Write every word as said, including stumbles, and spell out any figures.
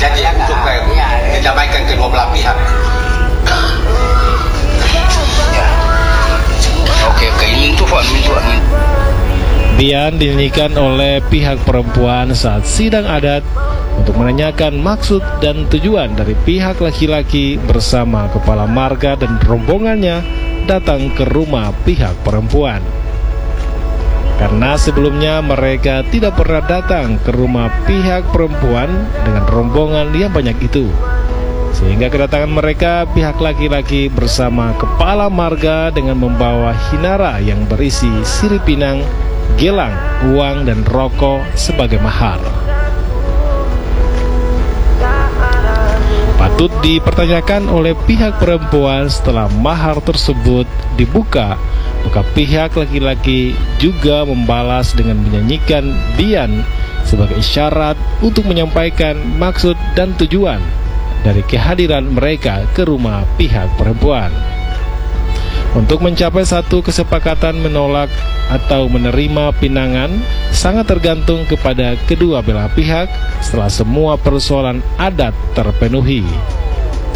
Jadi untuk menjamaikan kedua belah pihak. Ya. Oke, oke, ini itu Pak, itu angin. Bian dinyanyikan oleh pihak perempuan saat sidang adat untuk menanyakan maksud dan tujuan dari pihak laki-laki bersama kepala marga dan rombongannya datang ke rumah pihak perempuan. Karena sebelumnya mereka tidak pernah datang ke rumah pihak perempuan dengan rombongan yang banyak itu, sehingga kedatangan mereka pihak laki-laki bersama kepala marga dengan membawa hinara yang berisi sirip pinang, gelang, uang, dan rokok sebagai mahar. Patut dipertanyakan oleh pihak perempuan setelah mahar tersebut dibuka, maka pihak laki-laki juga membalas dengan menyanyikan bian sebagai isyarat untuk menyampaikan maksud dan tujuan dari kehadiran mereka ke rumah pihak perempuan. Untuk mencapai satu kesepakatan menolak atau menerima pinangan sangat tergantung kepada kedua belah pihak setelah semua persoalan adat terpenuhi.